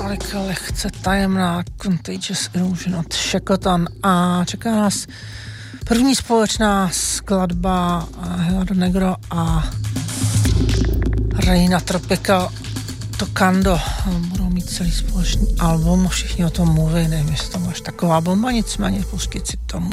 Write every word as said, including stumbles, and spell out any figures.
Metallica, lehce tajemná, Contagious Illusion od Shackleton a čeká nás první společná skladba Helado Negro a Reina Tropical Tocando. Budou mít celý společný album, všichni o tom mluví, nevím, jestli to máš taková bomba, nicméně pustit si tomu.